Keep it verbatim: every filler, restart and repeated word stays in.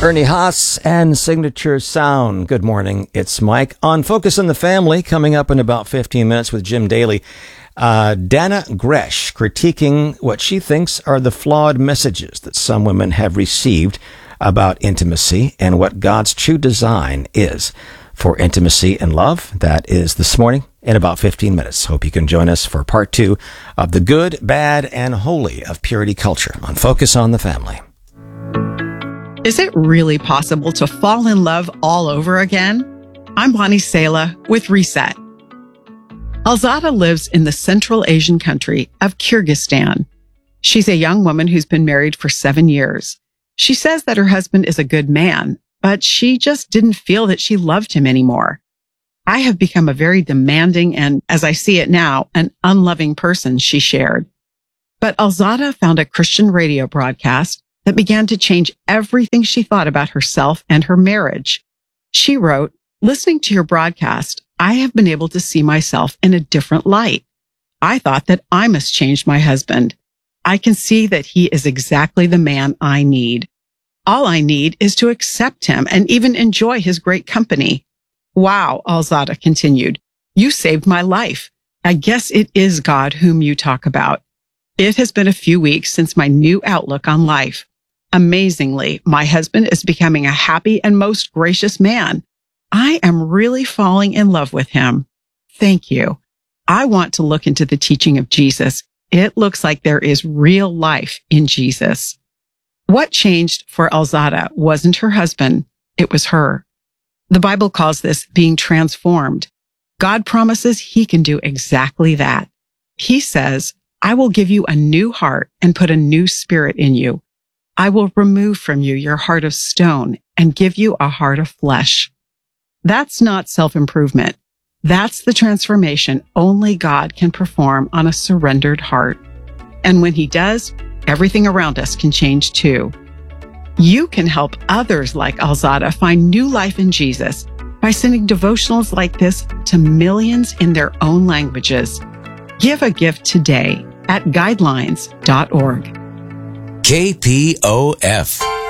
Ernie Haas and Signature Sound. Good morning. It's Mike on Focus on the Family, coming up in about fifteen minutes with Jim Daly. Uh, Dannah Gresh critiquing what she thinks are the flawed messages that some women have received about intimacy and what God's true design is for intimacy and love. That is this morning in about fifteen minutes. Hope you can join us for part two of the good, bad, and holy of purity culture on Focus on the Family. Is it really possible to fall in love all over again? I'm Bonnie Sala with Reset. Alzada lives in the Central Asian country of Kyrgyzstan. She's a young woman who's been married for seven years. She says that her husband is a good man, but she just didn't feel that she loved him anymore. I have become a very demanding and, as I see it now, an unloving person, she shared. But Alzada found a Christian radio broadcast that began to change everything she thought about herself and her marriage. She wrote, "Listening to your broadcast, I have been able to see myself in a different light. I thought that I must change my husband. I can see that he is exactly the man I need. All I need is to accept him and even enjoy his great company." Wow, Alzada continued, "You saved my life. I guess it is God whom you talk about. It has been a few weeks since my new outlook on life. Amazingly, my husband is becoming a happy and most gracious man. I am really falling in love with him. Thank you. I want to look into the teaching of Jesus. It looks like there is real life in Jesus." What changed for Alzada wasn't her husband, it was her. The Bible calls this being transformed. God promises he can do exactly that. He says, "I will give you a new heart and put a new spirit in you. I will remove from you your heart of stone and give you a heart of flesh." That's not self-improvement. That's the transformation only God can perform on a surrendered heart. And when he does, everything around us can change too. You can help others like Alzada find new life in Jesus by sending devotionals like this to millions in their own languages. Give a gift today at guidelines dot org. K P O F